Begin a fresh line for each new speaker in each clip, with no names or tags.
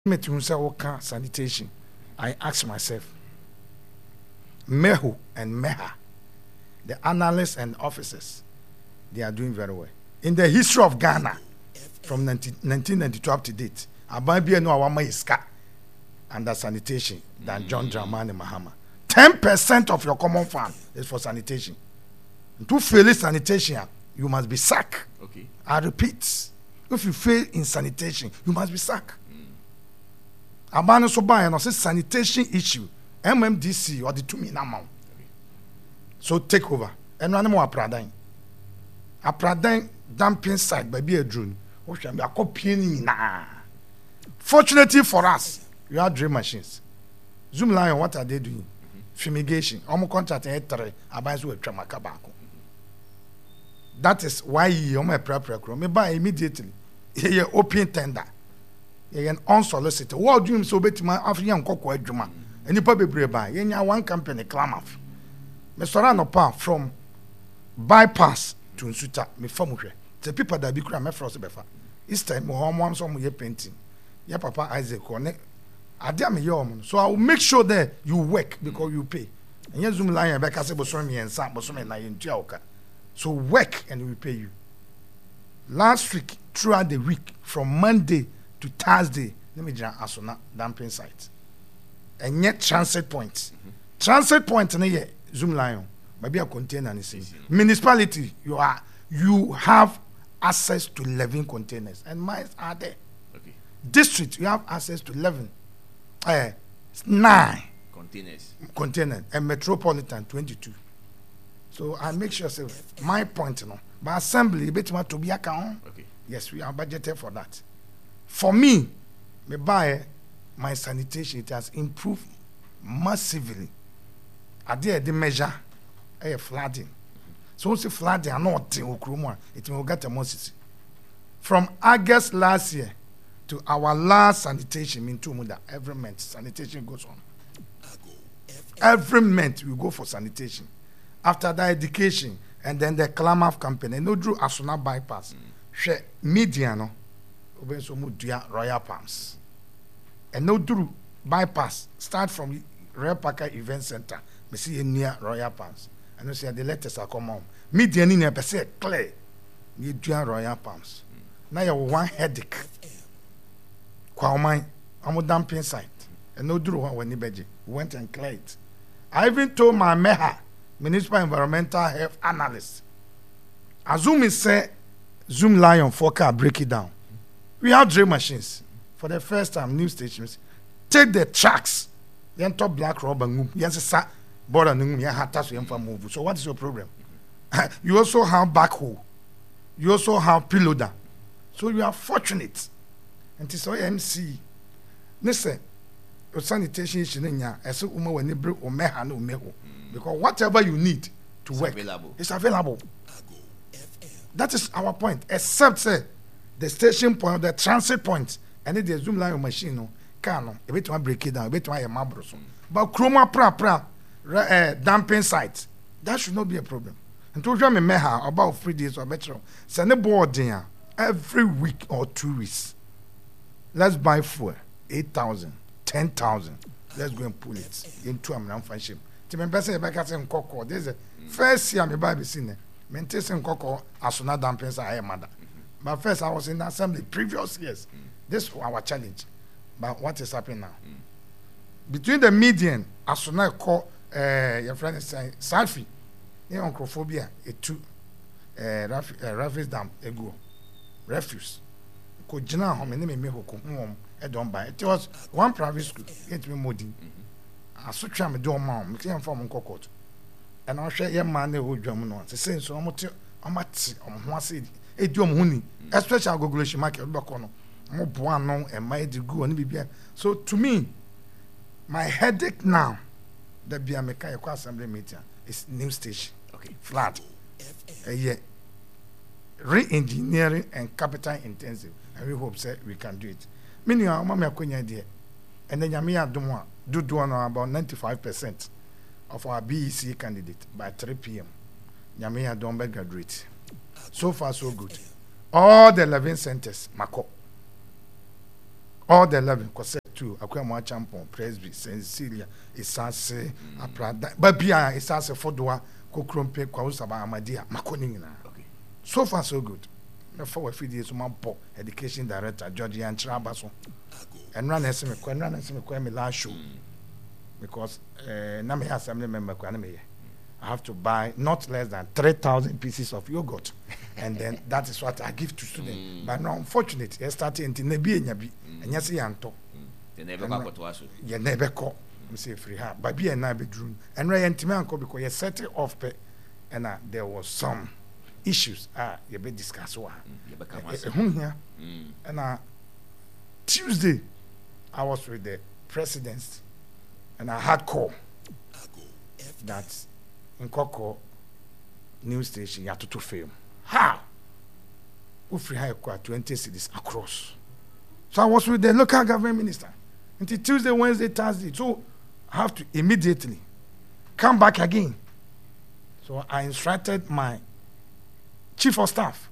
sanitation, I ask myself, Mehu and Meha, the analysts and officers, they are doing very well. In the history of Ghana, from 1992 up to date, Ababia no awama iska under sanitation than John Dramani Mahama. 10% of your common fund is for sanitation. To fail sanitation, you must be sacked.
Okay.
I repeat, if you fail in sanitation, you must be sacked. Abano so buy and say sanitation issue, MMDC or the 2 million amount. So take over. And run more Apradan. Apradan dumping site by be a drone. Fortunately for us, we have drill machines. Zoom Lion, what are they doing? Fumigation. Omo contract etere abanso we twa makabako. That is why you my prepare me buy immediately. Ye open tender. Ye an unsolicited. What do you so betima African kokko adwuma. Enipa bebre buy. Ye nya one company Clamaf. Me sora no pa from bypass to Nsuta me famuhwe. The people that be kura me frost befa. This time mo hom so mo ye painting. Ye papa Isaac one. So I will make sure that you work because you pay. And you Zoom Lion back as a so work and we pay you. Last week, throughout the week, from Monday to Thursday, let me just Asona dumping site. And yet transit points. Transit point in a Zoom Lion. Maybe a container is municipality, you have access to 11 containers. And mine are there.
Okay.
District, you have access to 9 containers and metropolitan 22. So I make sure say my point but assembly bit to be account.
Okay.
Yes, we are budgeted for that. For me buy my sanitation, it has improved massively. I did the measure flooding. So once flooding and not it will get a Moses. From August last year to our last sanitation in Tumuda, every month sanitation goes on. Every month we go for sanitation. After that education and then the Clamaf campaign, and no drew Asuna bypass. She media no, Royal Palms. And no drew bypass start from Royal Parker Event Center. Me see near Royal Palms. And you see the letters are come on. Media ni ne say clear. You do Royal Palms. Now you have one headache. I'm a dumping site. And no drew when we went and cleared it. I even told my MEHA, Municipal Environmental Health Analyst, Azumi say Zoom Lion 4K break it down. We have drill machines. For the first time, new stations take the tracks. Then top black rubber yes, sir. Border move. So what is your problem? You also have backhoe. You also have payloader. So you are fortunate. And it's MC. Listen, sanitation is because whatever you need to work is available. That is our point. Except say the station point, the transit point, and the Zoom Lion machine no can a bit to break it down, a bit to a mabroso. But chroma dumping sites, that should not be a problem. And to me meha about 3 days or better. Send a board there every week or 2 weeks. Let's buy fuel, 8,000, 10,000. Let's go and pull it into a non-function. To me, best say back at some cocoa. There's a first year, my baby seen maintain cocoa as soon as dumpings are mother. But first, I was in the assembly previous years. This was our challenge. But what is happening now? Between the median, as soon as I call your friend is saying, Safi, oncophobia, refuse dump, refuse. It was one private school, it me modding. I so try me do mom, clean from cocotte. And I'll share your man who German ones. The same so I'm at one seed, a drum honey, especially Google market back on more one and my go and be. So to me, my headache now, the Biameka assembly meeting is new station. Okay, flat. Re-engineering and capital intensive. And we hope that we can do it. Meaning, our mamma idea. And then Yamia do about 95% of our BEC candidate by 3 p.m. Yamia Dombe graduate. So far, so good. All the 11 centers, Mako. all the 11 kɔsɛ 2 akwamwa champon presby sensilia isase aprada babia isase fodoa kokrompe kwa usaba amadia makoni nyina so far so good me for we feed so mampo education director George Yanchra Baso and run me last show because na me assembly member kwa na me I have to buy not less than 3,000 pieces of yogurt and then that is what I give to students but now unfortunately I started in nebi enyabi enya se yanto
they never got to us
you never call me say free her but be na bedroom and right ntimi anko because you set it off pe and there was some issues you be discuss wa and Tuesday I was with the president and I had call that in Koko news station you have to film how we free high 20 cities across. So I was with the local government minister until Tuesday, Wednesday, Thursday. So I have to immediately come back again. So I instructed my chief of staff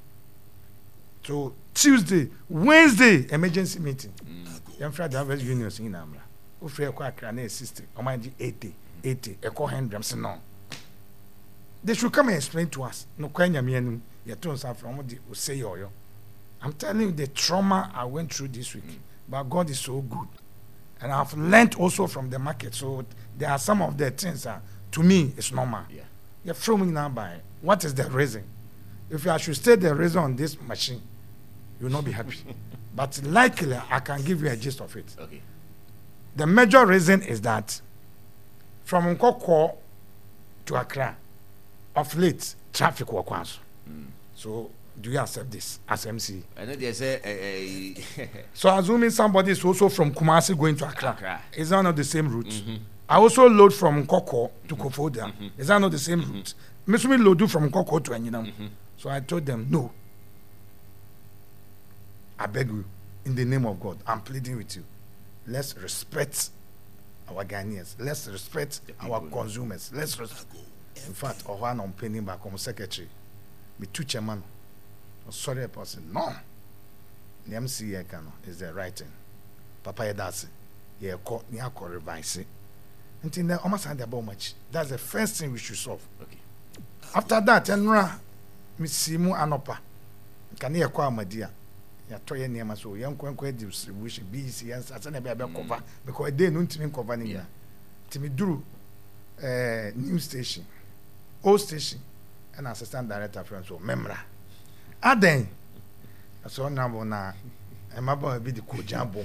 to Tuesday, Wednesday emergency meeting. Young Friday Harvest Unions in Amra. We free a quack and 60. I mind 80. A call hand no. They should come and explain to us. No kwanya mienu ya tonsa from what they say yo. I'm telling you the trauma I went through this week. But God is so good. And I've learned also from the market. So there are some of the things that to me it's normal. Yeah. You're filming now by what is the reason? If I should state the reason on this machine, you'll not be happy. But likely I can give you a gist of it.
Okay. The
major reason is that from Nkoko to Accra, of late, traffic was cancelled. So, do you accept this as MC?
I know they say.
So, assuming somebody is also from Kumasi going to Accra, is that not the same route? I also load from Nkoko to Kofodia. Is that not the same route? Me load from Nkoko to Enyinam. So, I told them, no. I beg you, in the name of God, I'm pleading with you. Let's respect our Ghanaians. Let's respect our consumers. Let's respect. In fact, Ohan on penning back on secretary. Me two chairman. Sorry, a person. No. The MC is the writing. Papa Yedasi. Yeah, call revise it. Until then, almost had about much. That's the first thing we should solve.
Okay.
After that, Enra, Missimu Anopa. Can you acquire my dear? Ya toye niema so yan kwankwa distribution BC yan asana be cover because they no ntimi cover ni ya timi duru new station old station and assistant director from so memra aden so na bona emaba be the koja bomb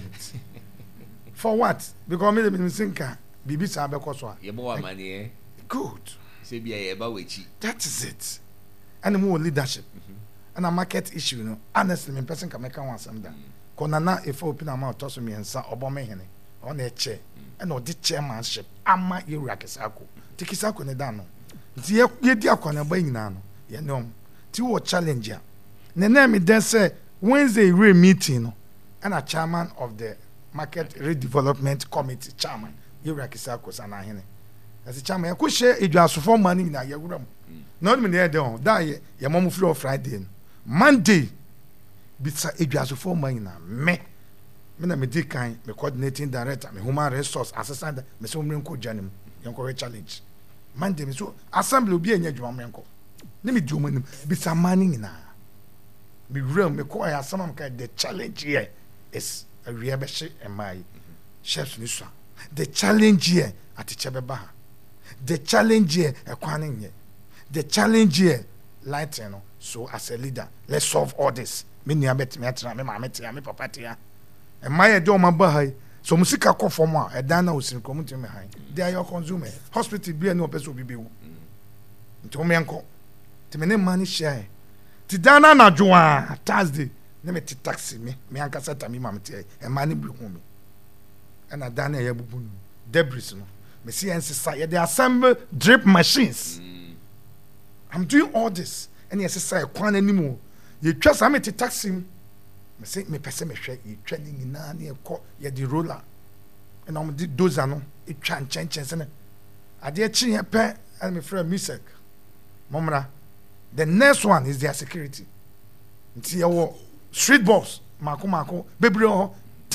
for what because me sinka bibi sa be koso a
ye bo amane
good
say bia ye ba wechi
that is it and more leadership and a market issue, no. Honestly, me person can make one some that. Konana if open amount toss me and sa obama hene on a chair and no the chairmanship. Ama Irakisako. Tikisako ne dano. Ye dia kwana ba nyina no. Ye nom. Ti wo challenge ya. Nene me then say Wednesday re meeting no. And a chairman of the market redevelopment committee chairman Irakisako sana hene. As a chairman ko share edwasofo money na ye wuram. No me dey don. Da ye mom floor Friday. Monday, bitsa edwasofo man na me na me di kan me coordinating director me human resource assistant me so mrenko janim yenko challenge Monday me so assembly obi enya dwuma mrenko ne me dwuma nim bitsa man nyina me real me ko ya samam ka the challenge here is a riabeshe emai chefs ni so the challenge here atiche beba the challenge here ekwane nye the challenge here light no. So as a leader, let's solve all this. Me ni abet me atra me mama tia me papa tia. E my do ma ba hai. So musika ko form a e dan na osin community me hai. They are your consumer. Hospital bi no person bi bewu. Nti o me enko. Ti me ne mani share. Ti dana na joa Thursday. Ne me ti taxi me anka seta me mama tia. E mani bi hu me. E na dana ya bubu no. Debris no. Me see ensisa ye they assemble drip machines. I'm doing all this. And yes, say kwan animu ye twa sa me taxi me say me pese me hwe ye twa ni nyina na ye ko ye di roller and am di doza no e twa nchenchen se ne ade chi ye pe and me friend music momra the next one is their security nti ye wo street boss mako bebre ho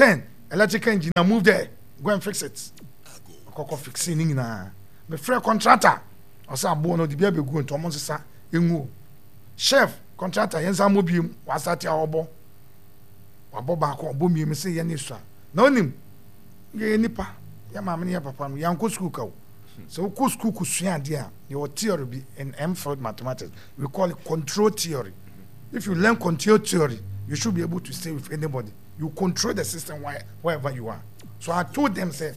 10 electrical engineer move there go and fix it akoko fixing ni na me free contractor osa abo no de bia be go nto mo sesa enwu chef contractor yensa mo biem wasati awobo wabo ba ko obo mi se ye ni so na onim ye nipa ya ma me ne ya papa no yanko school ka o so ko school ku sua de a your theory be in M-Field mathematics we call it control theory. If you learn control theory you should be able to stay with anybody. You control the system wherever you are. So I told them say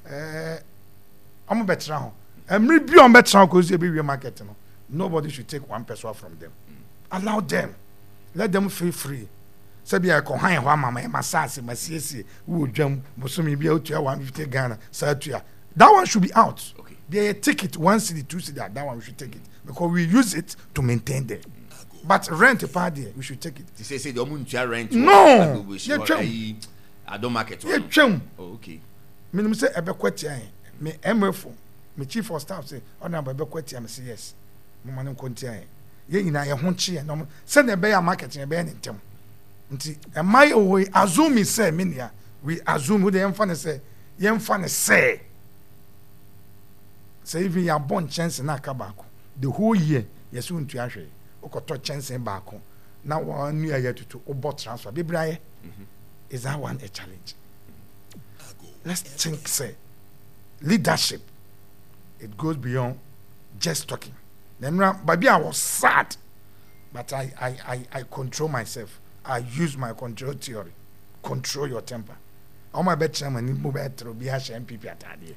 I'm better now. I'm be on better now because you be market no. Nobody should take one person from them. Allow them. Let them feel free. Say be I ko han ho mama e masase masiesie wo dwam bosomi bia otua 150 Ghana sa atua. That one should be out. Okay. They take it 1 city 2 city that one we should take it because we use it to maintain them. But rent a party we should take it.
They say the omuntia rent.
No.
I don't market.
Oh,
okay.
Me say ebe kwati an me MFO me chief of staff say ona ebe kwati am say yes. Mo man nkonti an. Ye nyina ye ho chi no say na ebe ya marketing ebe ne ntem. Nti am I assume say me nia we assume we dey emfa ne say ye emfa ne say even ya bon chance na aka baako the whole year yesu ntu ahwe okoto chance baako na wa nu ya tutu obo transfer bebraye is that one a challenge. Let's think say leadership it goes beyond just talking. Then baby I was sad but I control myself. I use my control theory. Control your temper. All my bed chairman ni mo better be ha MPP atade.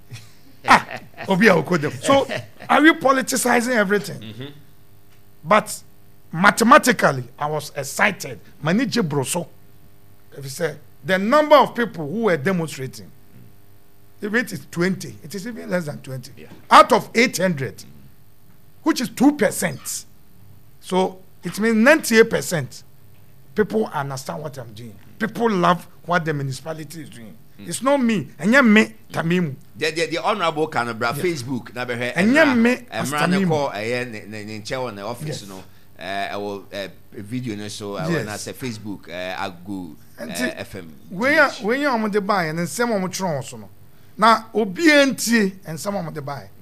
So are we politicizing everything? But mathematically I was excited. Manije broso. If you say the number of people who were demonstrating, if it is 20, it is even less than 20. Yeah. Out of 800, which is 2%. So it means 98% people understand what I'm doing. People love what the municipality is doing. It's not me. And me Tamimu.
The honorable Canberra Facebook. Na behe.
And me
Tamimu. Ne chair on the office no. I will video so when I say Facebook I go FM.
When you am the buy and some am tron so no. Na obi entie and some am the buy.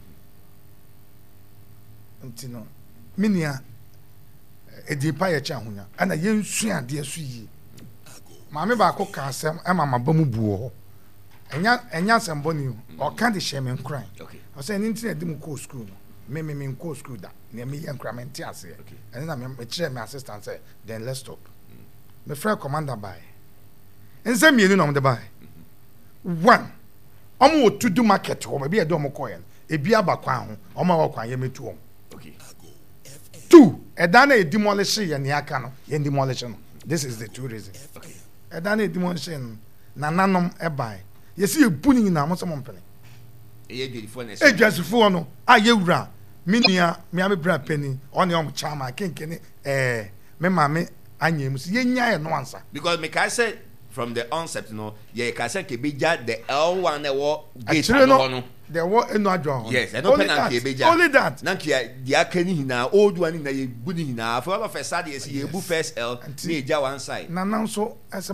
Nti no. Minia edipa ye cha honya. Ana yensu ade asu yi. Maame ba ko ka asem e mama ba mu buo ho. Enya semboni o kan de shame nkran. Okay. I say nti na dem ko school no. Me ko school da. Na me yan kramenti ase. And then me kire me assistant say then let's stop. Me friend commander by. Ense mienu na mo buy. One. Omo to do market ho be e do mo koyen. Ebi abakwan ho. Omo wa kwan ye metu om.
Okay.
2. Edana e demolish ye ne aka no. Ye demolish no. This is the 2 reasons. Okay. Edana e demolish na nanom e buy. Yesi e buni na mo so mo mpene. E dwasifo no aye wura minia me abebra pani on your chama kenkene me mame anyem so yenya e no ansa
because me ka say from the onset no ye ka say ke beja the L1 e wo gate no
there wo enu adwo
yes e no penalty e beja
only that
na kia dia kani hina old one na ye buni hina for all of a sudden ye see ye bu first L na e ja one side
na nan so as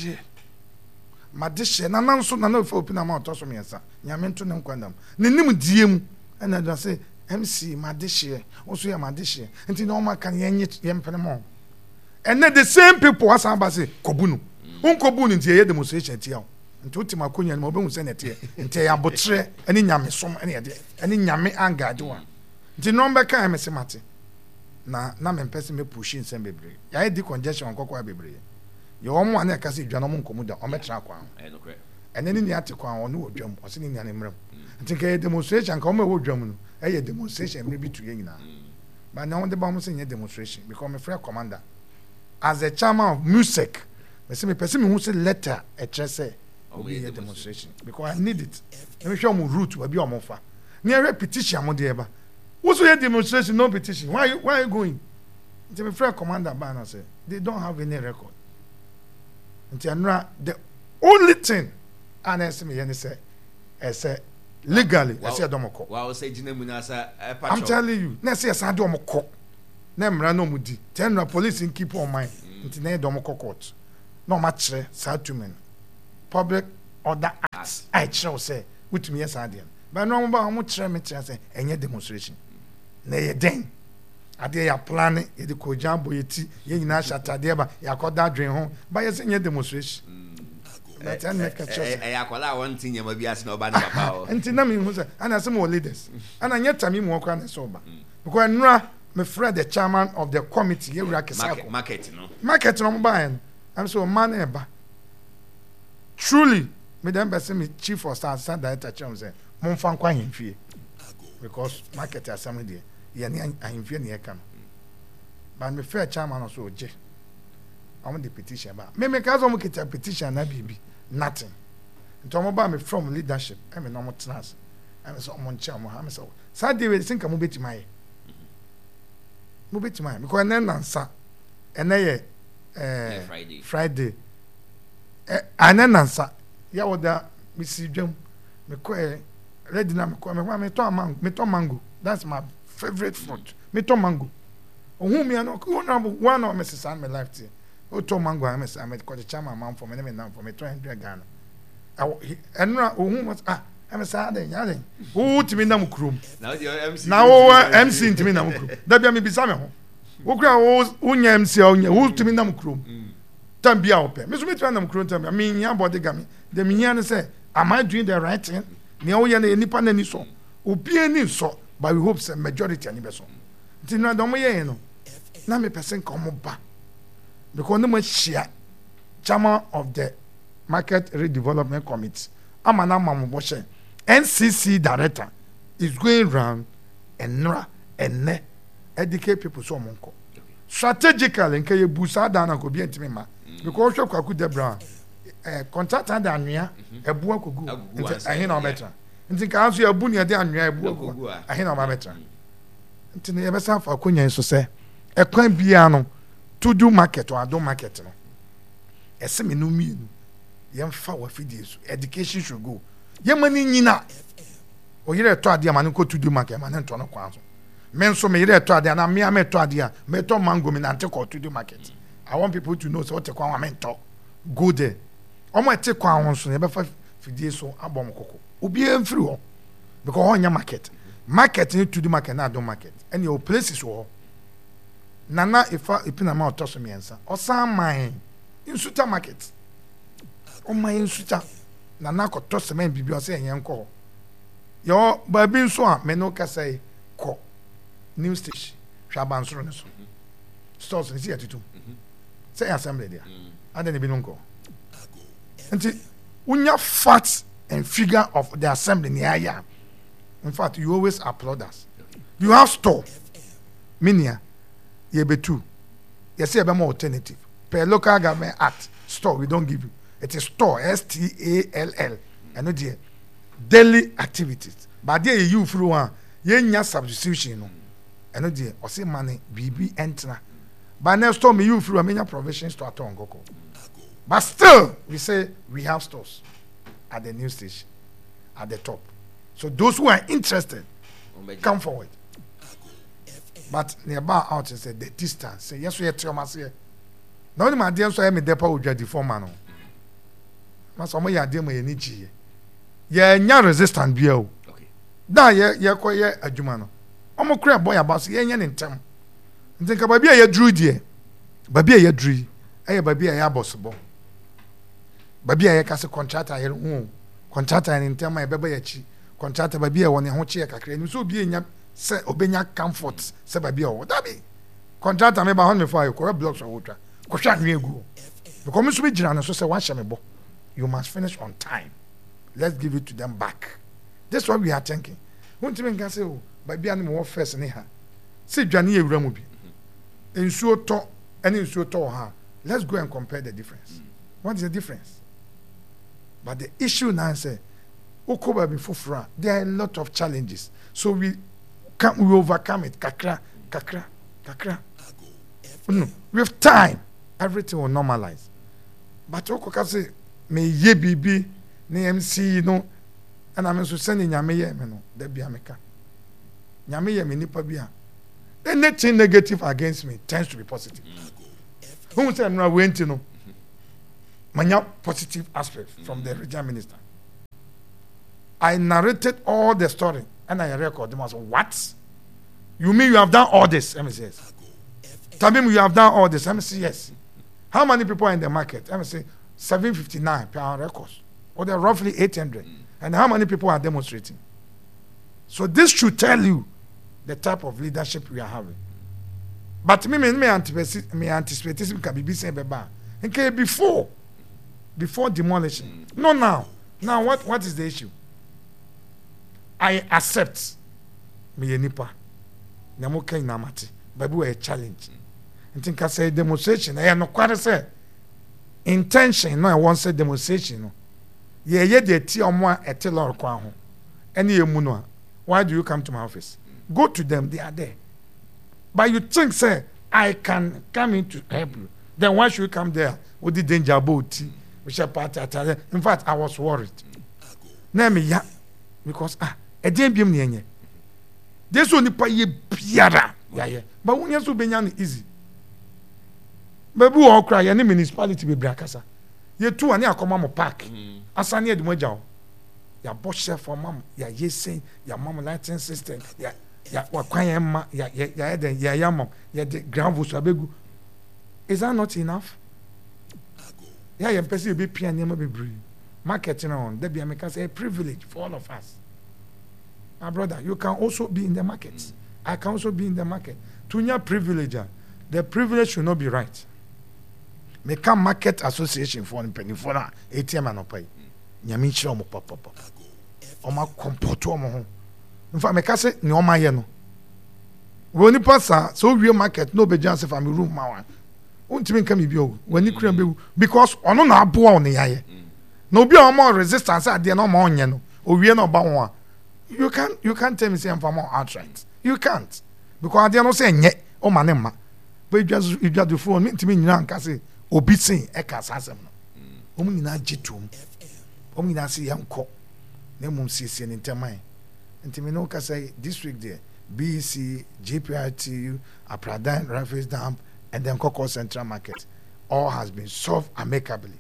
madehye na nan so na na open na ma otoso miensa nyame nto ne nkwandam ne nim diem na do say MC madehye oso ya madehye nti na o maka yenye yempene mo and the same people as amba say kobunu unkobunu nti ye demonstration ti ya nti utima konya no obehu se nete nti ya botre ani nyame som ani ye de ani nyame angade wa nti no mbeka MC mate na me pese me pushi nsem bebre ya di congestion kokwa bebre ye omo ane ka se dwa no mo nkomu da o metra kwa
no kre
ene ni ate kwa onu odwam o se ni nya ne mrem nti ka demonstration ka o ma odwam no e demonstration me bi tu ye nyina but now the bomb say demonstration because my friend commander as a chairman of music me say me person me who say letter e tre say be a demonstration because I need it me show mo route we be o mo fa near petition mo de eba wo so demonstration no petition why are you going nti my friend commander ba na say they don't have any record nti anra the only thing and I say me yen say legally I say domoko
wow say jinemu na sa
I'm telling you na say say domoko na mra no mudi ten police in keep on mind nti na domoko court no ma kire sa tumen public order acts I kyerɛw sɛ wotumi yɛ saa adeɛ but no mo ba mo kyerɛ me kyerɛ sɛ ɛnyɛ demonstration na yɛ den adeɛ yɛ plan yɛ de kogya bɔ yɛ ti yɛ nyinaa hyɛ atadeɛ ba yɛ akɔda adwen ho ba yɛ sɛ nyɛ demonstration but ɛn mɛka kyerɛ
ɛyɛ akɔla a wɔnte nyɛma bi ase na ɔba ne papa hɔ
nti na mehu sɛ ana sɛ mewɔ leaders ana nyɛ tami mu wɔkora ne sɛ ɔba because nnora mefrɛ the chairman of the committee yɛwura kesako
market no
mo baeɛ no I'm so ɔma no ɛba truly me dem bɛ sɛ me chief of staff assistant director kyerɛ m sɛ momfa nkɔ ahemfie because market asɛm deɛ yɛne ahemfie ne yɛka no but mefrɛ chairman no so ɔgye ɔmo de petition ba meka sɛ ɔmo kita petition na biribi nothing nti ɔmo ba me from leadership ɛme na ɔmo tena ase ɛme sɛ ɔmo nkyɛn ɔmo ha me sɛ saa deɛ wei sinka mobɛtumi ayɛ because ɛnɛ nansa ɛnɛ yɛ friday ɛnɛ nansa yɛwɔ da mesi dwam mekɔɛ ready na metɔ mango that's my favorite fruit metɔ mango ohun mi ano one of Mrs. San my life tie o to mango am say am ko chama man for me na me nam for me 200 Ghana enra ohun mo am say aden ya den o timi nam krom na o MC timi nam krom da bia me bisa me ho o kra o nya MC o nya o timi nam krom tam bia o pe me so me timi nam krom tam bia me nya body gami the me nya say am I doing the right thing me o ye na nipa na ni so obi ani so but we hope say majority ani be so nti na do mo ye no na me person come ba because no share chairman of the market redevelopment committee amana mambo she NCC director is going round and educate people so monko strategically nke ye busa da na ko bi ntimi ma because hwe kwaku debra contractor da anwea ebu akogu nti ahe na obetra nti ka aso ebu ne de anwea ebu akogu ahe na obetra nti ne yebesa fa akonya so se ekwan bia no to do market or do market no ese me no mi yemfa wa fidie so education should go yemani nyina o yire to ade ma ne ko to do market ma ne to no kwa so men so me yire to ade na me am to ade a me to mango me na nte ko to do market I want people to know so what kwa wa men to go there omo ete kwa won so ye be fa fidie so abom kokko obi emfiri ho because ho nya market need to do market na do market and your places wo nana ifa ipina ma otoso miensa osan man insuta market o man insuta nana ko toso men bibi o se yen ko yo babi nso a me no kasai ko new station hwabansoro ne so stores ni atutu say assembly there and then bi no ko nti unya facts and figure of the assembly ni aya in fact you always applaud us you have store minia ye betu ye say be more alternative per local government act store we don't give you it is store STALL and no daily activities but there you through one ye nya substitution no and no there o say money bb entra but next store me you through amenya provisions to aton goko but still we say we have stores at the new station at the top so those who are interested come forward. But nearby out and said the distance. Say yes, we are tell myself. No only my dear so I me depa would the former no. Mas omo ya dear me ni ji. Ye nya resistant bia o. Okay. Da ye ko ye adwuma no. Omo kura boy about ye nya ntem. Ntinka ba bia ye dru die. Ba bia ye dru. Eye ba bia ye abosbo. Ba bia ye kase contractor ye hu. Contractor ni ntem ma ye beba ye chi. Contractor ba bia woni ho chi ye kakra ni so bia nya say obenya comfort say baby o that be contractor me ba hon me for correct blocks or water ko hwa nwe egu because me so be gina no so say wan hye me bo you must finish on time let's give it to them back this is what we are thinking won't me can say o baby an me first ne ha say dwane ewura mu bi ensuo to ene ensuo to ha let's go and compare the difference what is the difference but the issue now say okoba be fufura there are a lot of challenges so we overcome it kakra with time everything will normalize but okoka say me ye bibi na MC no and I'm so sending nyame ye me no da bia meka nyame ye me nipa bia anything negative against me tends to be positive who say no went no manya positive aspect from the regional minister. I narrated all the story and I record them. I said, what? You mean you have done all this? Let me say yes. Tabim, you have done all this. Let me say yes. How many people are in the market? Let me say 759 per our records. Or they're roughly 800. And how many people are demonstrating? So this should tell you the type of leadership we are having. But me anticipate this can be okay, before demolition. No, now what is the issue? I accept me nipa na mo kan na mate but we a challenge. I think I say demonstration I no kware say intention no I want say demonstration no ye de ti omo a etelor kwa ho ene emu no. Why do you come to my office? Go to them, they are there. But you think, say, I can come in to help you. Then why should you come there with the danger boat? In fact, I was worried. Name ya because a day be me. This only pay ye piara. But when you so be easy. Baby won't cry any municipality be brakasa. Ye two and ya come mo park. Asani ed moja. Ya boss for mom, ya yesen, ya mom lighting system, ya wakwan ma, ya yamom, ya the ground voice abegu. Is that not enough? Yeah, you person be pay name be brave. Marketing on, there be a privilege for all of us. My brother, you can also be in the market. I can also be in the market. To your privilege, the privilege should not be right. Make a market association for penny for ATM and pay. Nyame nkyerɛ ɔmo pɔpɔpɔ ɔmo akɔmpɔtɔ ɔmo ho nfa meka sɛ ne ɔmo ayɛ no wɔn nipa saa so wie market no obegya sɛ family room ma wa wontumi nka mi bi o wɔn kura bewu because ɔno na aboa ɔne yayɛ na obi a ɔmo resistance adeɛ na ɔmo ɔnyɛ no owie na ɔba ho a you can't tell me say I'm from outright you can't because adeɛ no sɛ nyɛ ɔma ne ma but idwa do phone me ntumi nyina nka sɛ obi sen ɛka saa asɛm no ɔmo nyina gye tom ɔmo nyina sɛ yɛnkɔ na mmom siesie ne ntaman nti me no ka sɛ district there BEC, JPRT, Apradan, Raffles Dam, and then Koko Central Market all has been solved amicably.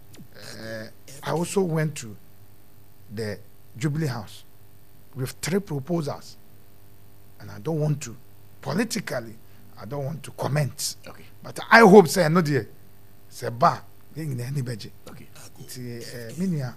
I also went to the Jubilee House with 3 proposals, and I don't want to politically comment. Okay. But I hope say no dear say ba in any budget. Okay. Minia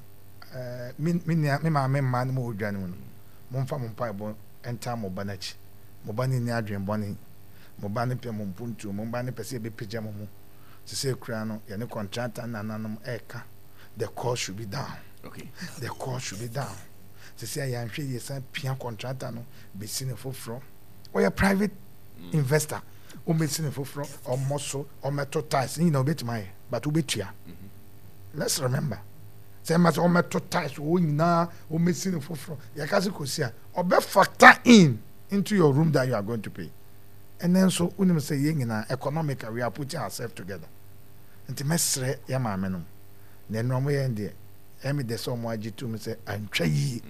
man mo dwanu no. Momfa mompa ebo enta mo banachi. Mo bani ni adwen boni. Mo bani pe mo mpuntu, mo bani pese be pija mo mo. Se kura no ye ne contractor nananom eka. The cost should be down. Okay. The cost should be down. Se ya nhwe ye san pia contractor no be sine foforo. Or a private investor. O be sine foforo or moso or metal ties, you know bit my but ubetia. Let's remember. Say mas o metal ties o nyina o me sine foforo. Ya kasi kosia or be factor into your room that you are going to pay. And then so unim say ye nyina economically we are putting ourselves together. Nti mesre ya ma menom. Na nnomo ye ndie emi de so mo agitu me say antwa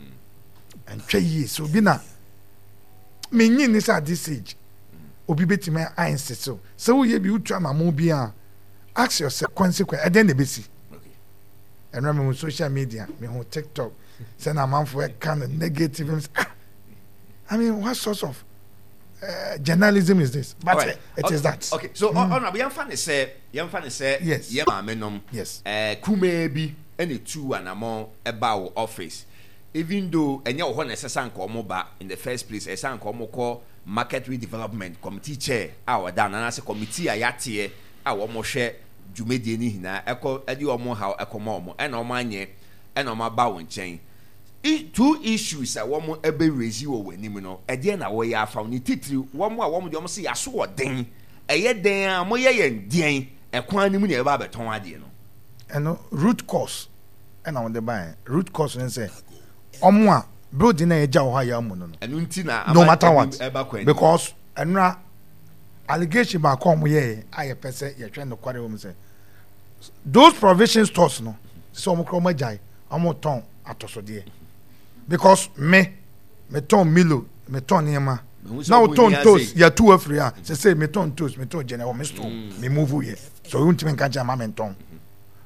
yi so bi na me nyi ni sa this age obi betime ainse so ye bi utu amamo bi a ask yourself consequence and then the besi okay and remember social media me ho TikTok say na manfo e kind of negative I mean what sort of journalism is this? But right. It is that. Okay,
so on we fan say yes. Ye ma menom.
Yes.
Kume bi any two and among about office. Even though enye wo na sesa nka omo ba in the first place esa nka omo call market redevelopment committee chair our dan na say committee ayate a wo mo hwe dwumedie ni hina eko edi omo how ekomo omo e na omo anye e na omo ba wo nchen. Two issues a woman ebe raise wo w'anim no ede na wo ya afa ni titiri woman a woman de omo se yaso oden eye den a mo ye yen den ekwan ni mu na e ba beton ade no
eno root cause na on the buy root cause ne say omo a building na eja wo ha ya mu no
eno nti na
no matter what because enra allegation ba come ye aye pese ye twen no kware wo say those provision stores no so omo kro majai omo ton atosode because me ton Milo me ton niema now ton toast ya two afri a say me ton toast me ton general me store me move here so you ntime kan jama me ton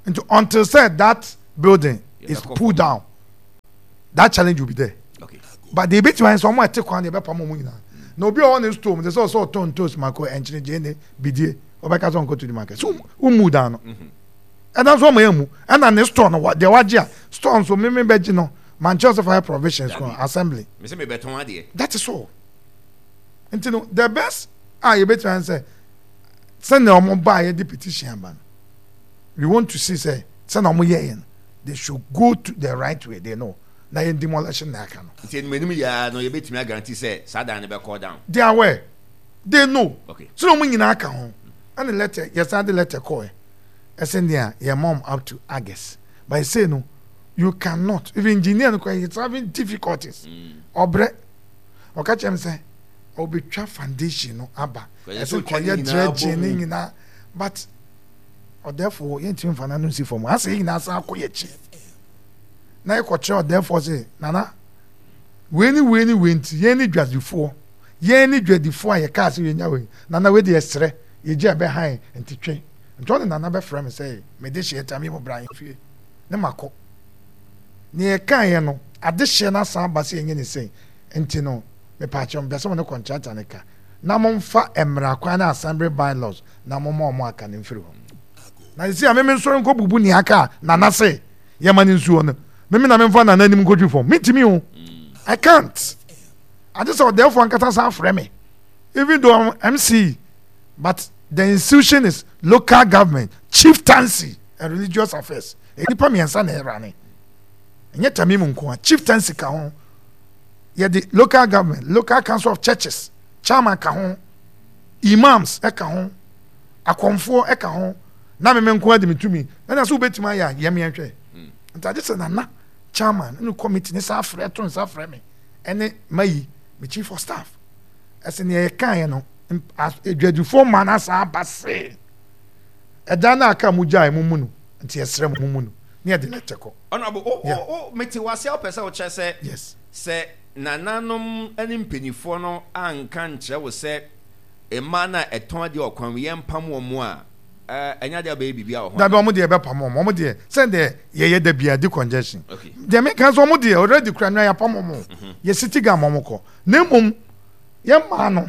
until said that building
Yeah,
is
the
pulled down, that challenge will be there.
Okay.
But the bit when someone take one, they be pamo muna. No be on the store. There's also ton toast mako and change bidie. Obeka son go to the market. So umu down. And that's what me mu. And then the store no what the wajia store so me beji no Manchester Fire Provisions Assembly.
Me say me beton ade.
That is all. And you know the best you better say send the omo buy the petition ban. We want to see say send omo yen. They should go to the right way. They know. Na yen demolition na aka no.
Nti menim ya no ye betimi guarantee say sada ne be call down.
They are aware. They know.
Okay.
So omo nyina aka ho. And the letter, yes, and the letter call. I send there your mom up to August. But I say no, you cannot. Even engineer it's having difficulties. Obre. Or catch him say, or be trap foundation no abba. I said dredging na but or therefore you team fananu see for me. I say na sa koyechi. Na e koche therefore say nana weni yeni dwas before. Yeni dwas before ye cast you nyawe. Nana we dey estre. Ye je be han enti twen. Nti nana be frame say me de hye tami mo bran fie. Ne mako. Ne kan ye no ade hye na san ba se enye ne sei. Enti no me pa chom be so no contractor ne ka. Na mo mfa emra kwa na assembly bylaws na mo mo aka ne mfiri ho. Na si a me nso nko bubu ni aka nana say ye mani nsuo no. Me na me mfa nana nim kodwi form. Me timi ho. I can't. I just saw therefore nkata san frame me. Even though I'm MC, but the institution is local government, chieftaincy, and religious affairs. Nipa miensa na erane. Enye tamimu nko chieftaincy ka ho. Ye the local government, local council of churches, chairman ka ho, imams e ka ho, akonfo e ka ho. Na me nko adi mitumi. Na so betima ya ye me hwe. Ntade se na chairman no committee ne sa afre to sa afre me. Ene mayi me chief of staff. Ese ne ye kan ye no edwadufo man asa abase eda na aka mujai mumunu nti esre mumunu ne de leteko
honorable meti wase opesa o che say
yes
say nananom ani mpanifo no anka nkyere wo say ema na eton de okwan ye mpam wo mu a enya de ba bibia wo ho
da be omo de be pam omo de send the ye da bia di congestion de me kan so omo de already kura na ya pam omo ye city gam omo ko na mum ye ma no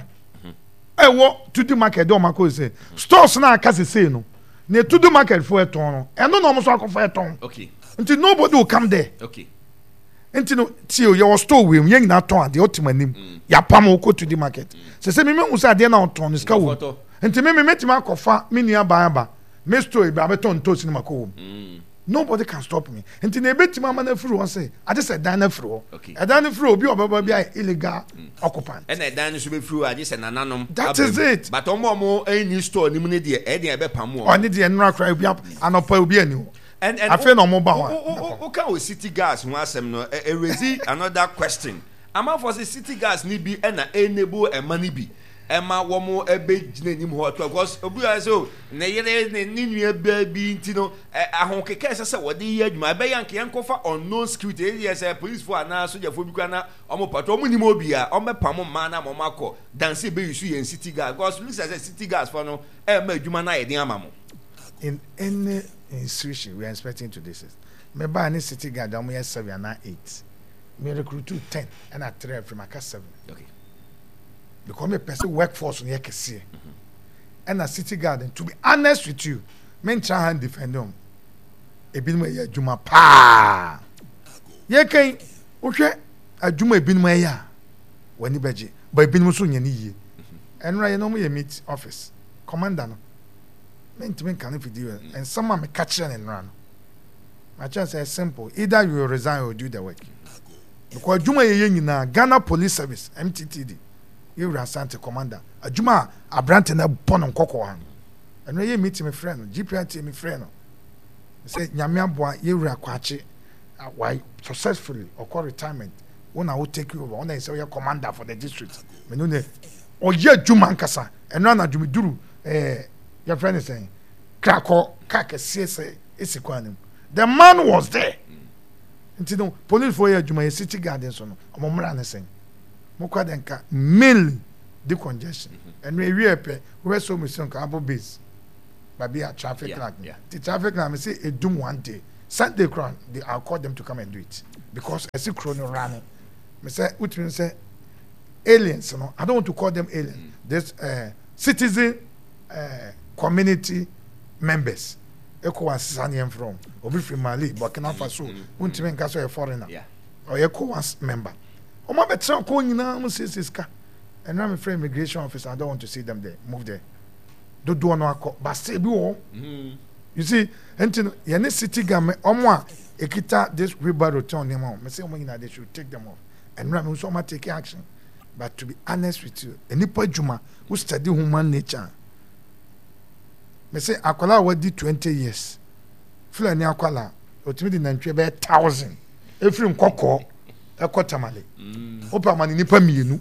ewo to the market do mako say stores na aka say no na to the market for eton no eno no mo so akofo eton
okay
until nobody will come there
okay
until no tio your store we yen na ton ade otimanim ya pam ko to the market say me hu say ade na oton ska wo until me metima akofa me nua ba me store e ba beton to sinima ko nobody can stop me until na betima ma na furu won say ade say dan na furu
okay
e dan na furu obi obaba bi illegal occupant
and dan so be furu ade say nananom
that is it
but omo any store nim ne de e de be pam wo
oni de nra kra obi anopa obi ani
and
afi na omo ba ho
o kan o city gas ho asem no e raise another question ama for say city gas ni bi e na enable e mani bi Emma womo ebe gine nim ho to because obu ya so na yele ni nua ba bi ntino ahonkeka ese se wode ye adwuma be yanke yankofa unknown security area say police for na soldier for bi kwa na omo pato omo nim obi a omo pam ma na mo makọ dance be use yen city gas because looks as city gas for no ma adwuma na ye den amamo
in any institution we are expecting to this me ba ni city gas da mo 7 and 8 me recruit 10 and at 3 from aka 7
okay
because me person workforce on kese and a city garden to be honest with you men try and defend them ebinum ya adwuma pa ye kan ohwe adwuma ebinum ya wani beje ba ebinum so nyane yie enra ye no mo ye meet office commander no men to men kan video and someone me catch and enra no my chance is simple either you will resign or do the work because adwuma ye nyina Ghana Police Service MTTD you Asante commander adwuma abrante na bono nkokọ ha eno ye meet me friend GPRT me friend say nyame aboa ye wura kwache why successfully or retirement when I will take you over when I say you commander for the district me no ne o ye adwuma nkasa eno na adwuma duru your friend is saying krako kaka say esikwanim the man was there until police for ye adwuma ye city garden so no omomra ne say mokwa denka mainly the congestion and we pe we so mission ka abo base be a traffic
Yeah,
light.
yeah.
The traffic light, I say, it doom one day. Sunday crown, I'll call them to come and do it. Because I see chrono running. I say, which means say, aliens, you know. I don't want to call them aliens. There's citizen community members. ECOWAS Sanian from Obi from Mali, Burkina Faso, Untimen Caso a foreigner.
Yeah.
Or ECOWAS member. O ma betra ko nyina mo siska. And I'm a friend immigration officer. I don't want to see them there. Move there. Do no akọ. But say bi wo. You see, enti ye city government omo a ekita this river return them on. Me say omo nyina they should take them off. And I'm so much take action. But to be honest with you, enipa juma who study human nature. Me say akwala wa di 20 years. Fulani akwala otimi di nantwe be 1000. Efiri nkokọ ekotamale. Opa mani nipa mienu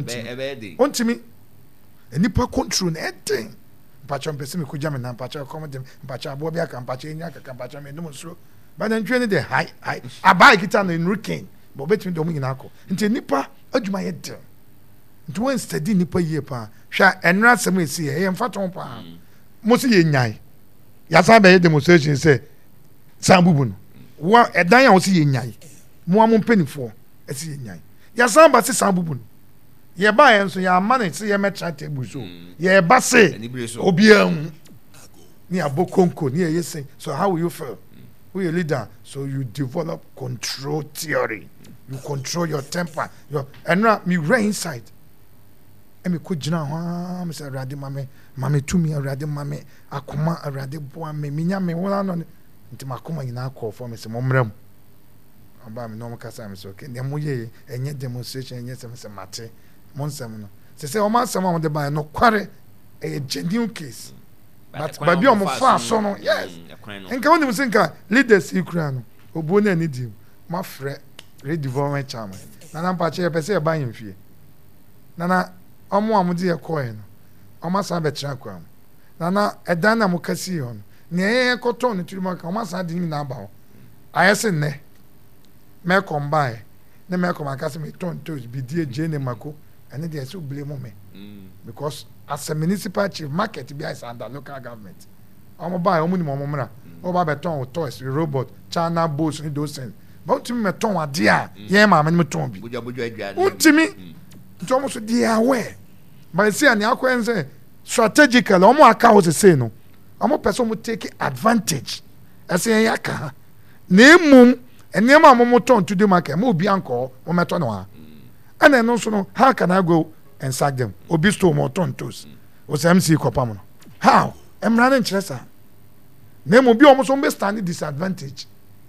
ontimi nipa control na eden mpacha mpese me kujame na mpacha komode mpacha abo bia ka mpacha enya ka mpacha me ndum so ba na ntwe ne de high abai kita na nruken bo betimi do mu nyina akọ nti nipa adwuma ye de nti when study nipa yie pa hwa enra asem esi ye mfaton pa mo se ye nyai ya sa be demonstration say sambubu no wa edan ya wo se ye nyai mo am mpanifo esi ye nyai ya sa ba se sambubu no ye ba yen so ya ma na se ye metra table so ye ba se obian ni abokonko ni ye say so how will you feel we a leader so you develop control theory you control your temper your and me right inside me ko gina ho me say rade mame tumi rade mame akoma rade boa me minya me wona no nti makoma nyina call for me say momram aba me no mo kasa me so okay dem mo ye enye demonstration enye se mate monsem no se o ma sam on de ba no kware a genuine case but baby o mo fa so no yes enka woni mo sinka leaders ikura no obuo na ni di ma frɛ redevelopment chairman nana mpache e pese e ba yemfie nana omo amudi e koe no oma sa betra kwa nana edan na mo kasi ho ne ye koto ne turuma ka oma sa de ni na ba ho ayese ne me combine ne me come akase me ton toes bi die je ne mako and they so blame me because as a municipal chief market be is under local government omo buy omo ni mo mra o ba beton toys robot china boss ni those things but to me ton ade a ye ma me ton bi
buja adwa
untimi nti omo so dey aware but see ani akwenze strategically omo aka ho say no omo person mo take advantage ese yan yaka na emum enema amomo ton to the market mo obi anko mo meto no ha and then also no how can I go and sack them obi store mo ton toes o say MC kopam no how emra na nkyeresa na mo bi omo so be stand disadvantage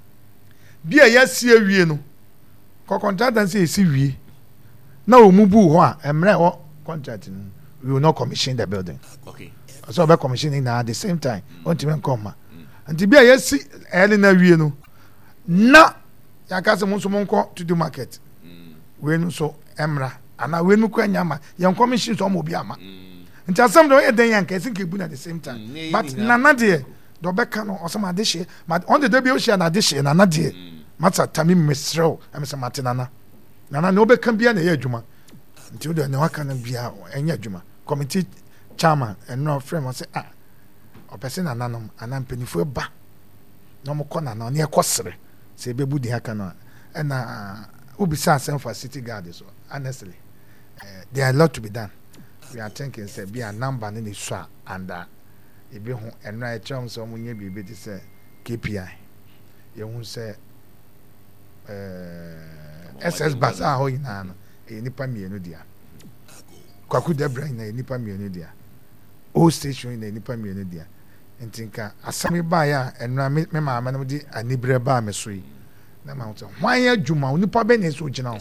bi a yasi awie no ko contract dan say esi wie na omubu ho a emra ho contract no we will not commission the building
okay
so be commissioning na at the same time ontime come and bi a yasi early na wie no na yakase mo so mo nko to the market we no so emra ana we no kwa nyama yan commission so mo bi ama nti asem do ye den yan ka sin ke bu na the same time but nana de do be ka no osama de hye but on the day bi o hye na de hye nana de mata tami mesrew amse mate nana no be kan bia na ye adwuma nti o de na waka na bia enya adwuma committee chairman and no friend say o person nana no anampanifo ba no mo kona na ne ekosere se bebu di haka no na ubisa asem for city guard so honestly there are a lot to be done we are thinking say be a number in the swa and e be ho enra e chom so mo nya bibi ti say KPI ye hu say SS bus ho ina no e nipa mienu dia kwaku debra ina nipa mienu dia o station ina nipa mienu dia ntinka asami ba ya enra me maama no di anibre ba me so yi na ma so hwan ya dwuma onipa be na so gina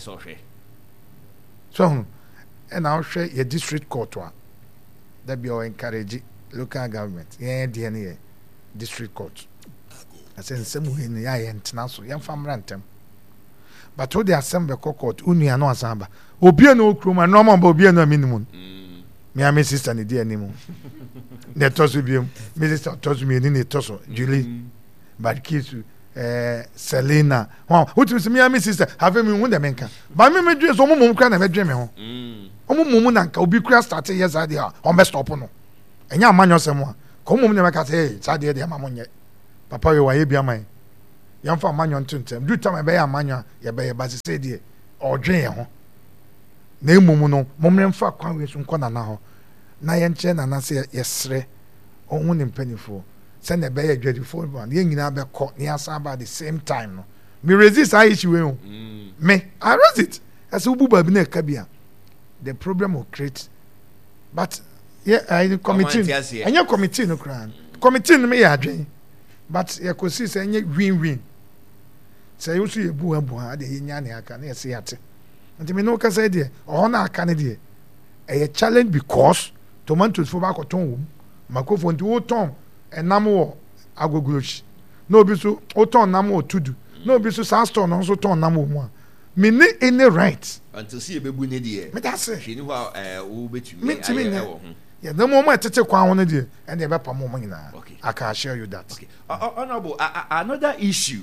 so and now share your district court wa that be our encourage local government yeah dey na district court ase nsem hu ni ya ntena so ya famra ntem but o dey assembly court unu ya no asamba obi na okroma no ma obi na minimum me am sister ni dey animu ne toso biem me sister toso me ni toso Julie but kisu Selena what you me am sister have me hu dem nka ba me dwe so mum kra na me dwe me ho mum na nka obi kra start yes ade a o be stop no enya amanyo sem a Come on, never can say, Sadia, dear mamma, Papa, you are here, my young for man to them. Do tell me, Bay Amania, your bay, but say, dear, or Jane. Ne mumuno, moment for Congress from Conana. Nayan Chen and I say, yes, sir, or one in pennyful. Send a bay ready for one. Young in Abba caught near Saba at the same time. Me resist, I issue. Me, I resist. As Ububa Bine Kabia. The problem will create. But, yeah, I committee. And your committee no crown. Committee me, I dream. But you could see, say, win-win. Say, you see a boo and boo, the Yanyaka, can you see it? And to me, no can say, dear, or not Canada. A challenge because tomatoes for back or tom, microphone to old Tom, and Namo Agoglush. No bisu, Oton Namo to do. No bisu Saston also ton Namo one. Me ne any right. Until see a baby near. But that's it. She knew how me. Yeah, the moment I take one idea and the Bapa moment now. Okay. I can assure you that. Okay.
Honorable, another issue.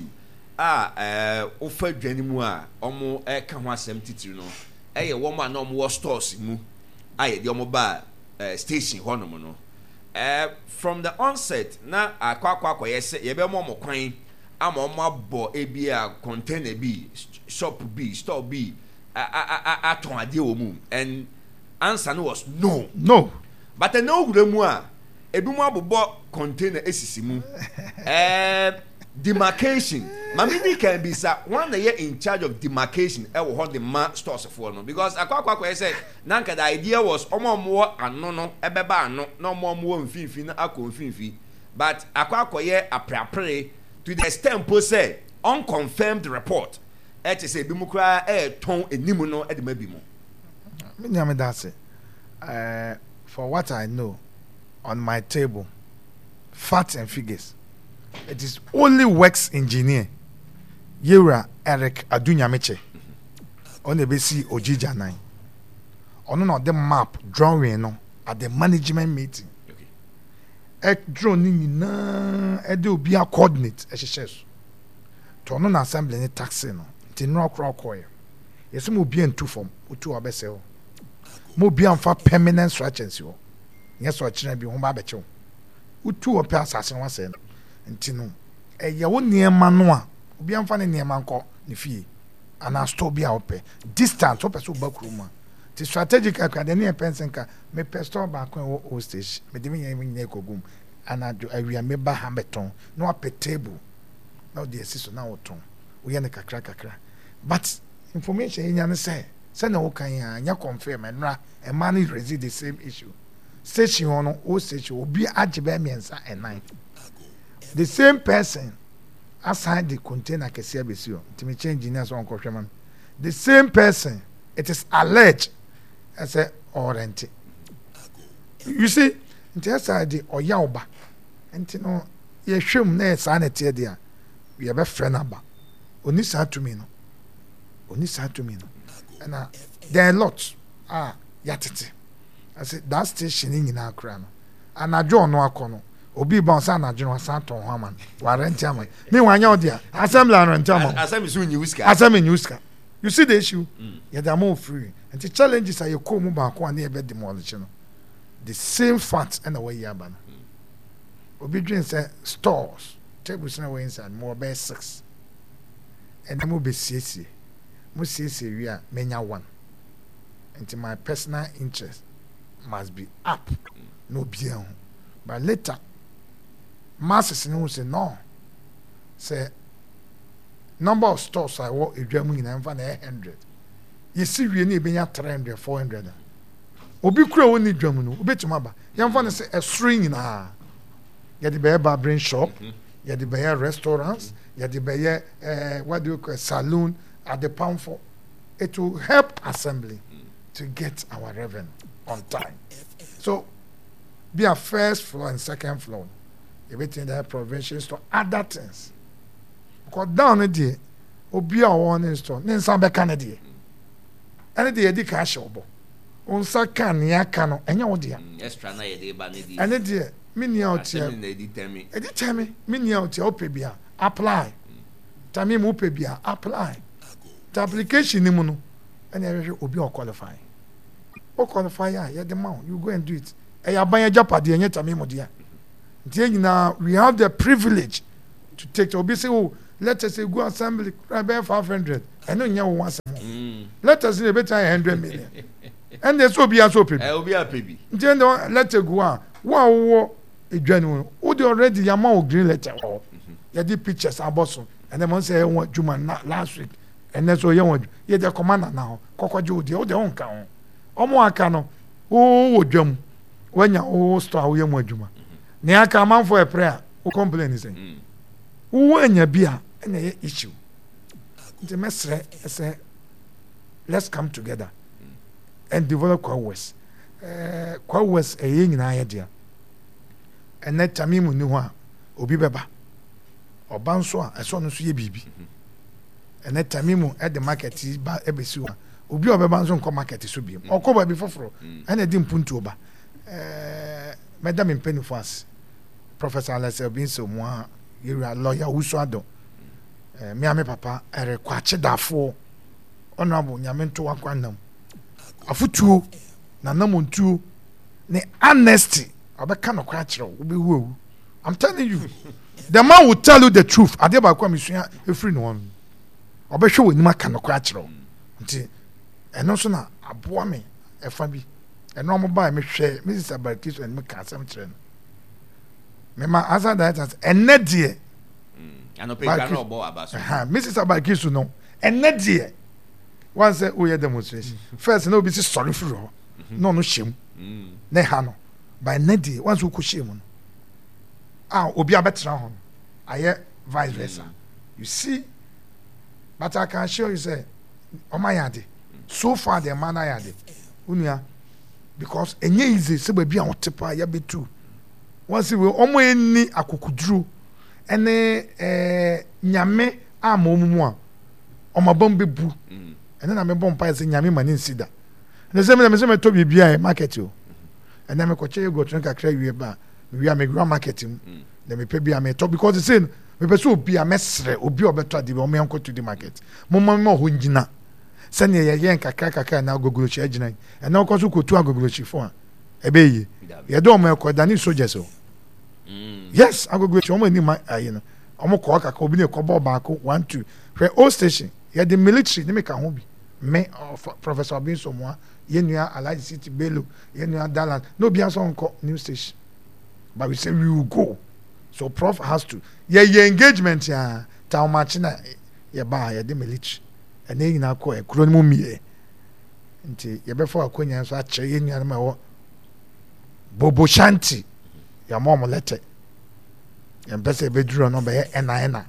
Offer Jenimua, Omo Kamwa 72 no. A woman no more stores mu. Aye, the Omoba station honomono. From the onset, na akwa yes, yebe mo kwan. Amoma bo ebia container B, shop B, store B, aton ade omu. And answer was no.
No.
But I know Gramua, ebimu abobo container esisimu. Demarcation. Mamini can be sir one year in charge of demarcation. I will hold the man stores for no because I said Nanka the idea was more and no ebeba no more mfinfi na akonfinfi. But akwakoye apre to the extent po say unconfirmed report. It say bimukra ton enimu no e de mabimu.
Me that's it. For what I know on my table, facts and figures. It is only works engineer Yera Eric Adunyameche on the BC Ojija 9 on the map drawing no at the management meeting. Drone na edo be a coordinate ehyehyes to no na assembly ni taxi no ti no akra koye yesi mo bi entu form otu obese ho mo bi amfa permanent structures ho yes so kire bi ho ba be chew otu o pe asase no wase nti no eye wo niema no a obi amfa ne niema nko ne fie ana store bi a ope distance ope so bakruma ti strategic academy e pensenka me pastor ba kwa o stage me dimi yen yin ekogum ana do awia me ba hambeton no ape table now the assist na oton we yen kakra but information yin yan say na wo kan ya nya confirm enra e man is raise the same issue station on o station obi agebe miensa and 9 the same person assigned the container kesia besio ntimi change engineers on kohweman the same person it is alleged as a orient. You see, inside the Oyauba, and no, ye shum ne sanity there. We have a friend about. Only sad to me, no. Only sad to me, no. And there are lots. Yatiti. I said that station in our crown. And I draw no akono. Obi Bonsana General Santon Haman. Warrentiaman. Meanwhile, you're there. Assembly and Rentaman. Assembly Newska. You see the issue? Yeah, they're more free. And the challenges are you come back one year bed demolition. The same facts and the way you ban. Obedient say stores, tables and away inside more by 6. And then will be CC. Most CC we are many one. And my personal interest must be up. No bien. But later, masses no say no. Say number of stores I work in Germany and 100. You see, we need 300, 400. Obi kura woni dwam no, obetima ba. Yamfa ne say a string na. Ya de be barbering shop, ya de be restaurants, ya de be what do you call saloon at the pound for. It will help assembly to get our revenue on time. So be a first floor and second floor. Everything that provisions to other things. Because down there, obi a one store, ne nsa be Canada. Ene de yedi ka shobo onsa kan ya ka no enya wo de
extra na yedi ba ne di
ene de mini out ya edi temi mini out ya opebia apply tami mu opebia apply the application ni mu no ene ya obi o qualify ya yedi ma you go and do it e ya ban ya japade enye tami mu de Now we have the privilege to take. Obi say, oh, let us say go assembly, about 500. I know you want some. Let us say a better 100 million. And there's so be a so people.
I will be a baby.
Then let us go on. Wow, a genuine. Who already Yama green letter? You did pictures about so. And then one say, I want Juma last week. And that's what you want. You're the commander now. Coco Judy, oh, the own count. Omo Akano. Oh, Jum. When you store your Juma. Near come out for a prayer. Who complain is saying, when you be an issue. The mestre say, let's come together and develop Kwawes. Kwawes a young idea. And that Tamimu Nuha, Obi Beba, or Banswa, a son of Suye Bibi. And that Tamimu at the market is by Ebesua. Obi Obebanson come market is Subi, or cover before, and I didn't put to Oba. Madame in Pennyfast. Professor Alessio Binso, moi, you are a lawyer who saw do. Me papa, I require that for honorable Yamento Aquanum. A foot two, Nanamun two, ne honesty, or the kind of cratcher will be woo. I'm telling you, the man will tell you the truth. I did about commission a free one. Or be sure with my kind of cratcher. And also now, a boy me, a family, and normal by me share Mrs. Abarkis and make some train. Mema answer that as ene die
ano pe ka no bo abaso
Mrs. Abakisu no ene die one say we demonstration first no be sorry for no shem na ha no by ene die once we ko shem no obi abetra ho aye vice versa you see but I can show you say omayade so far the man ayade unia because enye easy say ba bia otepa ya betu once we omo eni akukuduru ene nyame amomumu a omabom bebu ene na me bom pa say nyame mani nsida ne say me to bibia e market o ene me koche go tren kakra wie ba we are me ground market mu na me pe bia me to because the say me pe so obi a mesre obi obeto ade be o me enko to the market mo ho ngina sane ye kakra na agogolochi agina ene o koso kotu agogolochi fo a ebeye ye do mo ekodani soldiers o yes agogolochi omo ni you know omo ko akaka obi ne ko bo baako 1 2 hwe o station ye the military ne meka ho bi me Professor Binso Moa ye nua Alhaji City Bello ye nua Dallas no bi aso nko new station but we say we will go so prof has to ye engagement ya town match na ye ba ye the military ene nyina ko e kuro mu mie nti ye be fo akonya so a che ye nua ma wo Bobo Shanti ya mom lete ya mpese be duro no be ena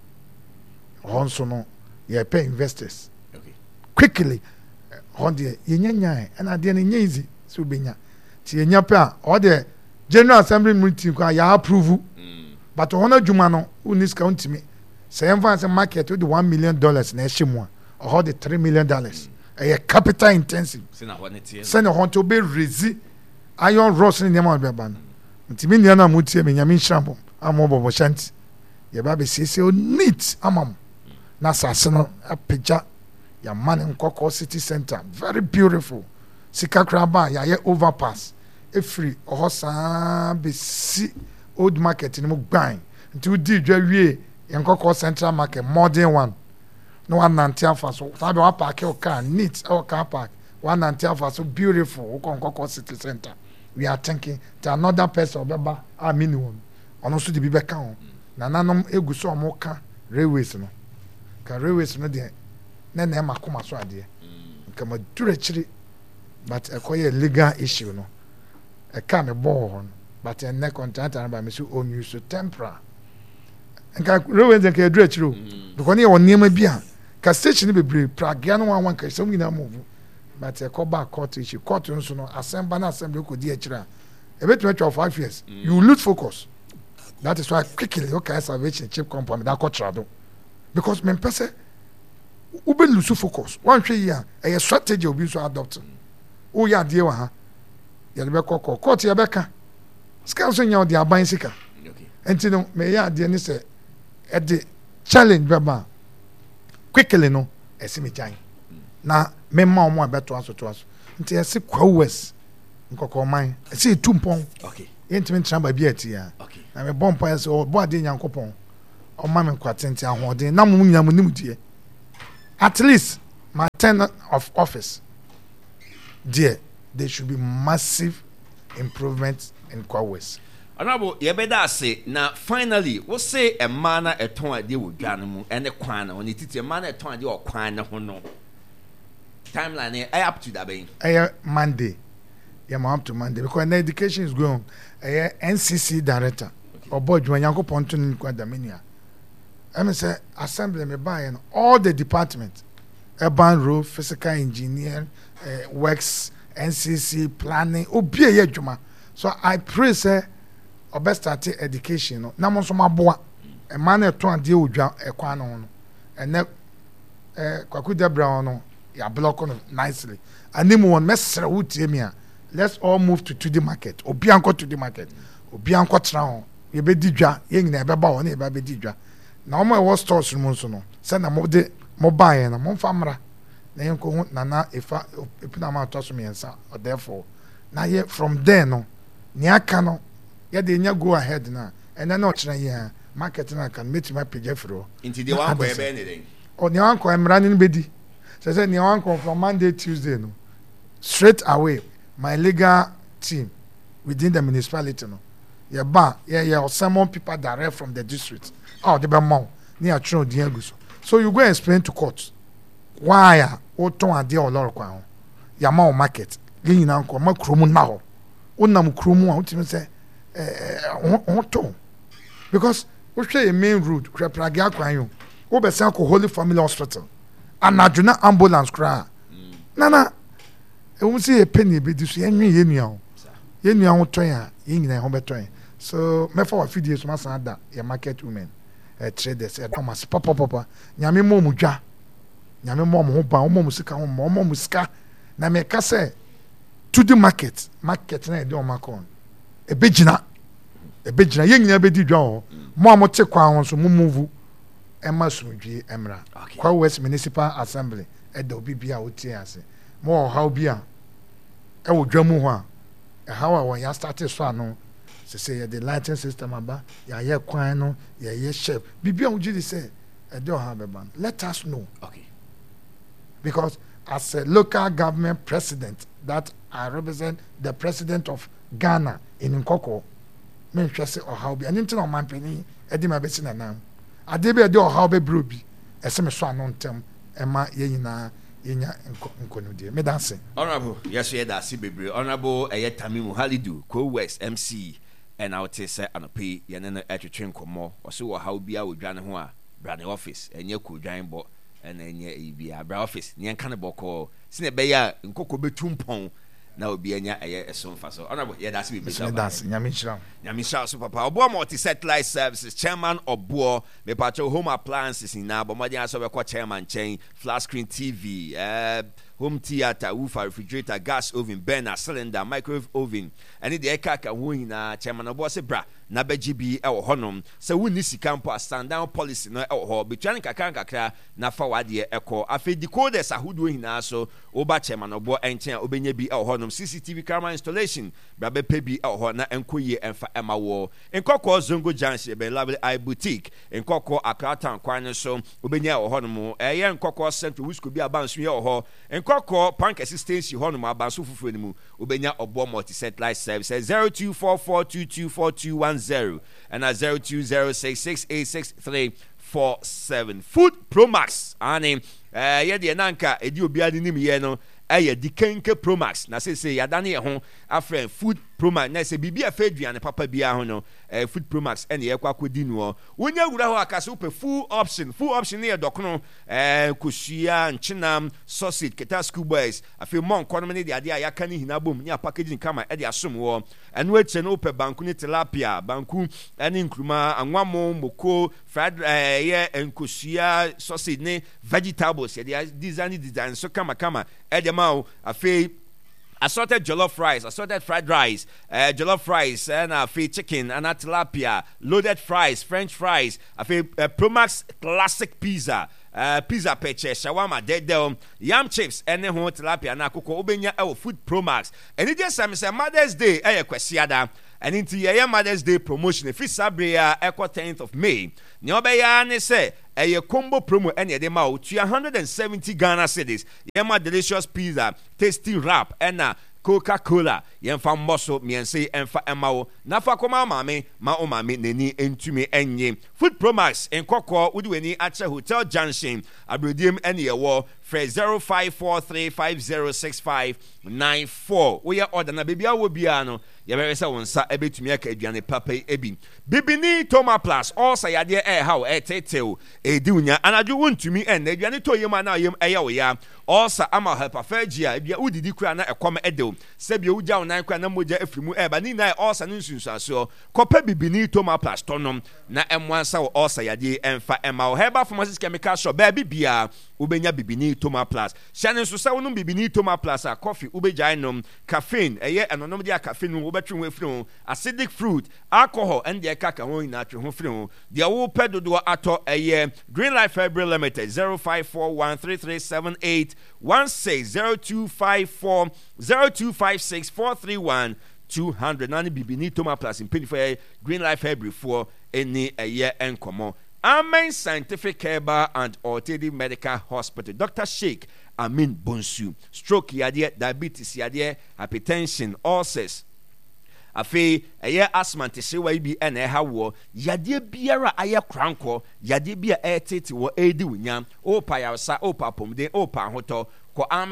honso no ye pay investors
okay
quickly on the yenya and at the end easy so benya ti yenya pa all the general assembly meeting kwa ya approve but on adwuma no unis count me say emfa market with $1 million na ehemu a all the $3 million a capital intensive
say na one tie
say na honto be raise iron rods ni nyama be ban nti me nua na mutie me nyame nhrambo amo Bobo Shanti ye ba be sese o neat amam na sase no apija ya man nkoko city center very beautiful sika kraba ya ye overpass efri ohosa be si old market ni mo gban nti udi dwa wie nkoko central market modern one no one nantiafa so sabe wa park your car neat our car park one nantiafa so beautiful nkoko city center we are thinking to another person obeba minimum ono so de bi beka ho na nanom eguso omoka railways no ka railways no de na makoma so ade kama durechiri but ekoye legal issue no e ka me bo but en ne contractor ba me so onyu so tempera nka railways de ka durechiri because ne won niam bia ka station be bre pragia no wan ka so nyina move but e ko ba court issue court nso no assembly ko di akira e betu 5 years you lose focus. That is why quickly okay salvation chip company that contrado because me pese ube lose focus one hwe ya a strategy obi so adopt o ya de wa ha ya be kokko court ya beka ska so nya de aban sika
okay
enti me ya de ni se e de challenge baba quickly no esimi jan na me ma omo abeto aso to aso enti ese kwa west nkoko man ese tumpon
okay
yɛntimi ntra ba bi atia na me bɔ mpa so bɔ ade Nyankopɔn ɔma me kwatente ahoɔden na mo nyina mo nimdie at least my term of office there should be massive improvement in Kwawes.
Honorable, yebeda ase na finally we say a man na eton ade wo dwa no mu ene kwan na oni titi man na eton ade o kwan ne ho no timeline up to that being
Monday. Yeah, up to Monday because the education is going. NCC director or board Nyanko Ponton Quadaminia. I say assembly me buy and all the departments, urban road, physical engineer, works, NCC planning, obiye juma. So I pray say obe start education no. Na mo so maboa e man e ton ade odwa e kwan no. And kwaku debra no ya block no nicely. Animu won mesre wutie me a. Let's all move to the market. Obi anko to the market. Obi anko tra ho. Ye be didwa, ye nyina be ba wo na ye ba be didwa. Na omo e wo stores mu so no. Se na mo de mo buy na mo fa mra. Na yen ko hu na efa epina ma to so me ensa. Therefore, na ye from there no. Ni aka no ye de nya go ahead na. And then no kira ye market na kan meet my page fro.
Into the one ko e be anything.
O ni wan ko emra ni be di. Say ni wan ko from Monday Tuesday no. Straight away my legal team within the municipality no some people direct from the district the bemon near true diaguso so you go explain to court why o ton ade o lor kwan ya ma market yin na nko ma kromu na ho onam kromu a utimi say ton because we share a main road kreprage akwan yo wo be say ko Holy Family Hospital anaduna ambulance kra nana we see a penny be this yenua ho ton a nyina ho beton so me for feed years ma san da your market women traders e do mas papa nyame mo mu dwa nyame mo ho ba mo sika ho mo sika na me ka say to the market na e de o makon e begina ye nyina be di dwa ho mo amote kwa ho so mo move e ma sumdwie emra kwa West Municipal Assembly e da obi bia otie ase mo how bia e wo dwamu ho a how I want ya start so ano say the lighting system aba ya kwan no ya shape bibia ujidi say e do ha beban let us know because as a local government president that I represent the president of Ghana in Nkoko me hwe say o how bi anything on man pani e di ma be si na nam ade be o how be brobi e se me so ano ntem e ma ye nyina yenya nkonudie me dance
honorable yes ye da si bebre honorable Tamimu Halidu Co-West MC and I would say anope ye ne etwetwe nkomo o se wo how bia wodwane ho a brane office enye kodwan bo and enye bia bra office ne nka ne boko sine be ya nkoko betumpon na obi anya esomfa so honorable ye da si bebre
me dance
nyamisha so papa obo multi satellite services chairman obo me pacho home appliances na bomodi aso be ko chairman chain flat screen TV home theater, woofer, refrigerator, gas oven, burner, cylinder, microwave oven. And the ekaka na chairman of boss bra na bejibi e honum. So we need sikampo a stand down policy no e ho between kakra na forward ye eko. Afi decoders ahudu hina so oba chairman of bo enchen obenye bi e honum CCTV camera installation bra be pe bi e ho na enkoye emfa ema wo. Enkoko Zongo Junction be Lovely Eye Boutique. Enkoko Akratan kwan so obenye e honum. Eye enkoko Central Wisco bi abanso ye ho. Koko Pank Assistance Honum Abansu Fufu nimu Ubenya Obo Multi Satellite Service 0244224210 and 0206668347 Food Pro Max ane ye de nanka edi obi adi nim ye no eye dikenke Pro Max na say yadane ye ho afren Food Pro Max na say bibia afaduane papa bia ho no Food Pro Max ene ye kwa kodi no wonya wura ho akase upe full option ne dokono kosua nchinam sausage keta school boys afi mon kono ne de ade ya kan hina bom nya packaging kama e de asom wo eno eche no upe banku ne tilapia banku ene nkruma anwamo moko fried ye enkosua sausage ne vegetables ye de design so kama e de ma afi assorted jollof rice, assorted fried rice, jollof rice, and chicken, and tilapia, loaded fries, French fries, Promax classic pizza, pizza peche, shawarma, dead yam chips, and tilapia, na koko obenya Food Promax. And it just say Mother's Day, kwesiada. and into your Mother's Day promotion if it's Sabria Echo 10th of May Nyobeya ne say a combo promo and your demo to 170 Ghana cedis Yema delicious pizza tasty wrap and Coca-Cola yemfa mboso miense emfa emao nafa koma mame ma o mame neni entumi enye Food Promax enkoko udiweni ache Hotel Junction abrodiem ene yewo fre 0543506594 we order na bebia wo bia no ye be se wonsa ebetumi aka aduane papa ebi Bibini Toma Plus all sayade how tetew edi unya anaju wontumi en aduane to yema na yem eya wo ya all ama help afagia ebia udidi kura na ekom edew sebia uja onan kura na moja afrimu eba ni na all sa nsunsuaso kopa Bibini Toma Plus tonom na emwansa wo all sayade emfa ema Herbal Pharmacies Chemical Shop baby bia ubenya Bibini Toma Plus shane so sa wonum Bibini Toma Plus a coffee ubejai nom caffeine eye enonom dia caffeine wo betwe ho afiri acidic fruit alcohol and the kaka ho ina atwe ho afiri dia wo pedodo ato eye Green Life February Limited 0541337816 0256431200 nani Bibini Toma Plus in penny for Green Life February for any a year enkomo Amen Scientific Care Bar and Orthopedic Medical Hospital Dr. Sheikh Amin Bonsu stroke yade diabetes yade hypertension ulcers afi eye asthma tesewa bi ene ha wo yade biara aye kranko yade bia etete wo edi wunya o pa yawsa o pa pomde o pa hoto ko